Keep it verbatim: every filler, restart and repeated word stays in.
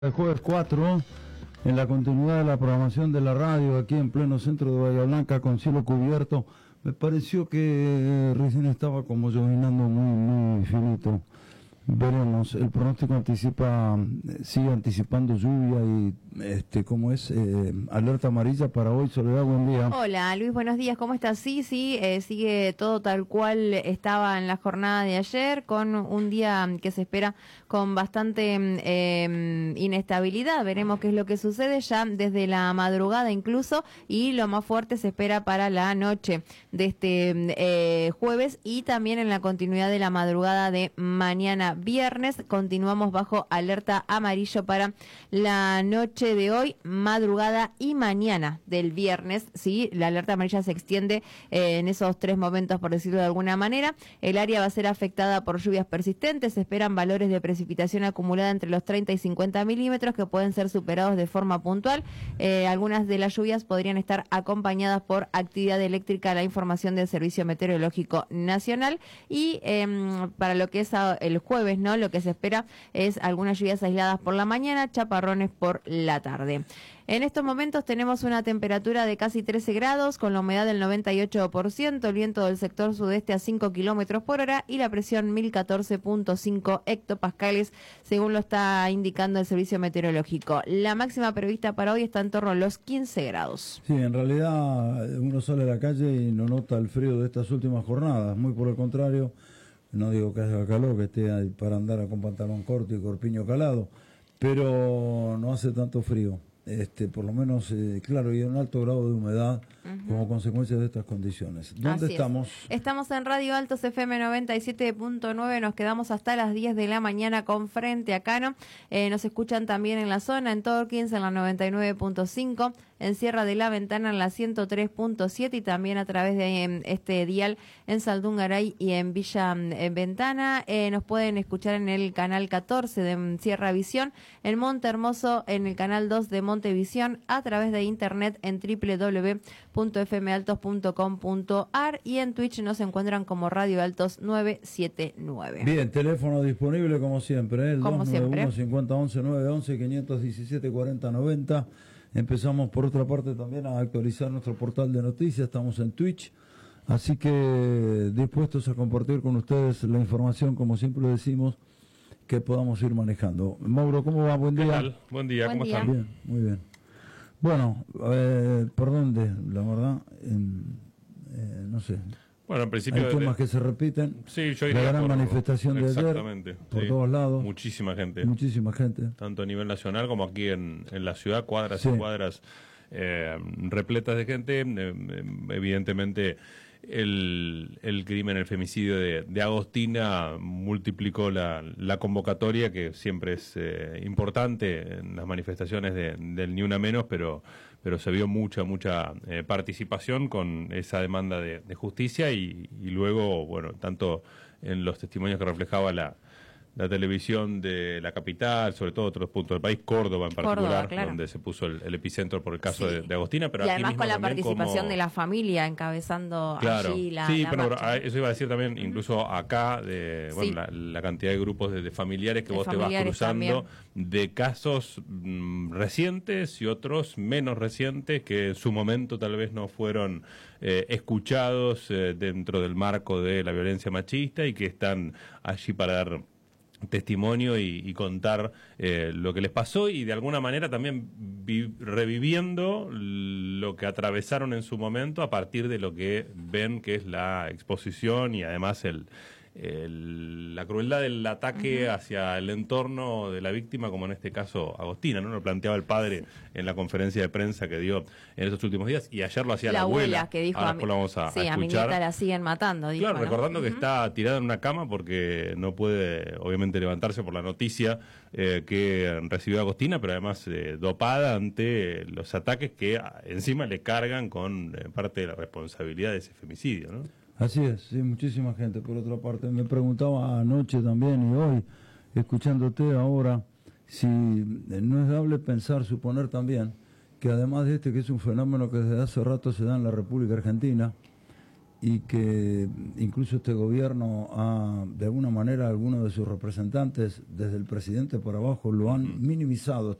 El jueves cuatro, en la continuidad de la programación de la radio, aquí en pleno centro de Bahía Blanca, con cielo cubierto, me pareció que recién estaba como llovinando muy, muy finito. Veremos, el pronóstico anticipa, sigue anticipando lluvia y, este, ¿cómo es? Eh, alerta amarilla para hoy. Soledad, buen día. Hola Luis, buenos días, ¿cómo estás? Sí, sí, eh, sigue todo tal cual estaba en la jornada de ayer, con un día que se espera con bastante eh, inestabilidad. Veremos qué es lo que sucede ya desde la madrugada incluso, y lo más fuerte se espera para la noche de este eh, jueves y también en la continuidad de la madrugada de mañana viernes. Continuamos bajo alerta amarillo para la noche de hoy, madrugada y mañana del viernes. Sí, la alerta amarilla se extiende eh, en esos tres momentos, por decirlo de alguna manera. El área va a ser afectada por lluvias persistentes. Se esperan valores de precipitación acumulada entre los treinta y cincuenta milímetros, que pueden ser superados de forma puntual. Eh, algunas de las lluvias podrían estar acompañadas por actividad eléctrica, la información del Servicio Meteorológico Nacional. Y eh, para lo que es el jueves, ¿no? Lo que se espera es algunas lluvias aisladas por la mañana, chaparrones por la tarde. En estos momentos tenemos una temperatura de casi trece grados, con la humedad del noventa y ocho por ciento, el viento del sector sudeste a cinco kilómetros por hora y la presión mil catorce punto cinco hectopascales, según lo está indicando el Servicio Meteorológico. La máxima prevista para hoy está en torno a los quince grados. Sí, en realidad uno sale a la calle y no nota el frío de estas últimas jornadas, muy por el contrario. No digo que haga calor, que esté ahí para andar con pantalón corto y corpiño calado, pero no hace tanto frío. Este, por lo menos, eh, claro, y un alto grado de humedad uh-huh. como consecuencia de estas condiciones. ¿Dónde Así estamos? Es. Estamos en Radio Altos F M noventa y siete punto nueve, nos quedamos hasta las diez de la mañana con Frente a Cano. Eh, nos escuchan también en la zona, en Torkins en la noventa y nueve punto cinco, en Sierra de la Ventana en la ciento tres punto siete y también a través de eh, este dial en Saldungaray y en Villa eh, Ventana. Eh, nos pueden escuchar en el canal catorce de Sierra Visión, en Monte Hermoso en el canal dos de Montevisión, a través de internet en doble u doble u doble u punto f m altos punto com punto a r y en Twitch nos encuentran como Radio Altos nueve siete nueve. Bien, teléfono disponible como siempre, ¿eh? El como dos nueve uno, siempre. cincuenta once, novecientos once, quinientos diecisiete, cuarenta noventa. Empezamos por otra parte también a actualizar nuestro portal de noticias, estamos en Twitch, así que dispuestos a compartir con ustedes la información, como siempre decimos, que podamos ir manejando. Mauro, ¿cómo va? Buen día. ¿Qué tal? Buen día, Buen ¿cómo día. están? Bien, muy bien. Bueno, eh, ¿por dónde? La verdad, en, eh, no sé. Bueno, en principio... Hay temas de, que se repiten. Sí, yo La diría gran por, manifestación de exactamente, ayer, por sí. todos lados. Muchísima gente. Muchísima gente. Tanto a nivel nacional como aquí en, en la ciudad, cuadras Sí. y cuadras eh, repletas de gente. Eh, evidentemente... El, el crimen, el femicidio de, de Agostina multiplicó la, la convocatoria, que siempre es eh, importante en las manifestaciones de, del Ni Una Menos, pero, pero se vio mucha, mucha eh, participación con esa demanda de, de justicia y, y luego, bueno, tanto en los testimonios que reflejaba la la televisión de la capital, sobre todo otros puntos del país, Córdoba en particular, Córdoba, claro. donde se puso el, el epicentro por el caso Sí. de, de Agostina, pero y aquí además mismo con la también participación como... de la familia encabezando Claro, allí la, sí, la pero marcha. eso iba a decir también, incluso acá, de bueno, Sí. la, la cantidad de grupos de, de familiares que De vos te vas familiares cruzando, también. de casos mm, recientes y otros menos recientes que en su momento tal vez no fueron eh, escuchados eh, dentro del marco de la violencia machista y que están allí para dar testimonio y, y contar eh, lo que les pasó y de alguna manera también vi, reviviendo lo que atravesaron en su momento a partir de lo que ven que es la exposición y además el, el la crueldad del ataque uh-huh. hacia el entorno de la víctima, como en este caso Agostina, ¿no? Lo planteaba el padre en la conferencia de prensa que dio en estos últimos días y ayer lo hacía la, la abuela, abuela que dijo ahora a mi, lo vamos a, sí, a escuchar. A mi nieta la siguen matando, dijo, claro, ¿no? recordando uh-huh. que está tirada en una cama porque no puede obviamente levantarse por la noticia eh, que recibió Agostina, pero además eh, dopada ante los ataques que encima le cargan con eh, parte de la responsabilidad de ese femicidio, ¿no? Así es, sí, muchísima gente. Por otra parte, me preguntaba anoche también y hoy, escuchándote ahora, si no es dable pensar, suponer también, que además de este, que es un fenómeno que desde hace rato se da en la República Argentina, y que incluso este gobierno ha, de alguna manera, algunos de sus representantes, desde el presidente para abajo, lo han minimizado.